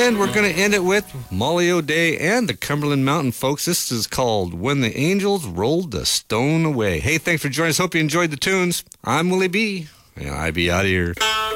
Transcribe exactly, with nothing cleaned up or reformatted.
And we're going to end it with Molly O'Day and the Cumberland Mountain folks. This is called When the Angels Rolled the Stone Away. Hey, thanks for joining us. Hope you enjoyed the tunes. I'm Willie B. And I be out of here.